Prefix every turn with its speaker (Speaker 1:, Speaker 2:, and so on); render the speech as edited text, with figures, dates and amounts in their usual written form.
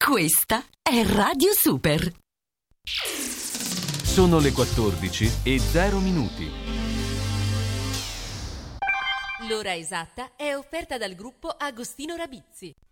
Speaker 1: Questa è Radio Super.
Speaker 2: Sono le 14:0
Speaker 3: L'ora esatta è offerta dal gruppo Agostino Rabizzi.